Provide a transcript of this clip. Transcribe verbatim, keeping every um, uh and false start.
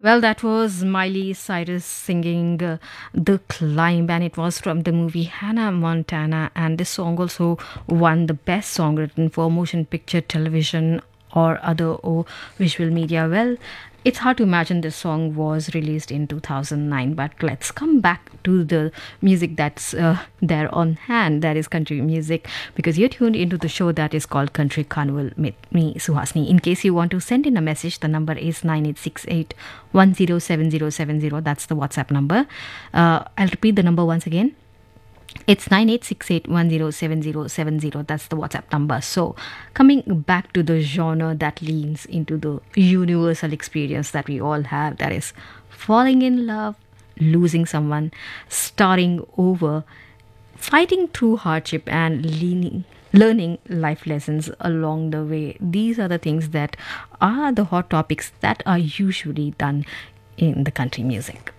Well, that was Miley Cyrus singing uh, The Climb, and it was from the movie Hannah Montana. And this song also won the best song written for motion picture, television, or other or visual media. Well, it's hard to imagine this song was released in two thousand nine, but let's come back to the music that's uh, there on hand, that is country music, because you're tuned into the show that is called Country Carnival with me, Suhasini. In case you want to send in a message, the number is nine eight six eight one zero seven zero seven zero. That's the WhatsApp number. Uh, I'll repeat the number once again. It's nine eight six eight one zero seven zero seven zero. That's the WhatsApp number. So, coming back to the genre that leans into the universal experience that we all have, that is falling in love, losing someone, starting over, fighting through hardship, and leaning, learning life lessons along the way. These are the things that are the hot topics that are usually done in the country music.